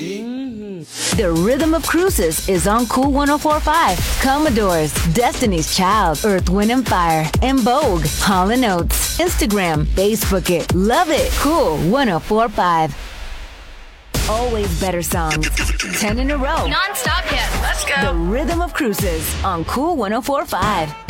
The Rhythm of Cruises is on Cool 104.5. Commodores, Destiny's Child, Earth, Wind and Fire, and Vogue, Hall & Oates. Instagram, Facebook it, love it. Cool 104.5. Always better songs. 10 in a row. Non-stop hits. Let's go. The Rhythm of Cruises on Cool 104.5.